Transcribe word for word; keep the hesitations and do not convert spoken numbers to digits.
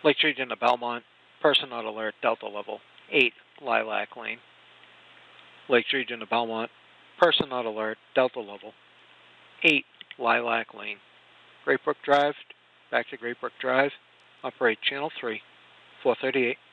Lakes Region of Belmont, person not alert, Delta level eight, Lilac Lane. Lakes Region of Belmont, person not alert, Delta level eight, Lilac Lane. Great Brook Drive, back to Great Brook Drive, operate channel three, four thirty-eight.